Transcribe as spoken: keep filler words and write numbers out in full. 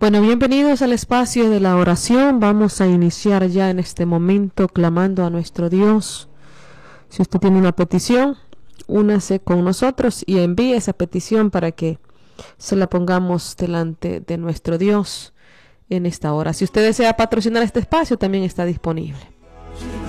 Bueno, bienvenidos al espacio de la oración. Vamos a iniciar ya en este momento clamando a nuestro Dios. Si usted tiene una petición, únase con nosotros y envíe esa petición para que se la pongamos delante de nuestro Dios en esta hora. Si usted desea patrocinar este espacio, también está disponible.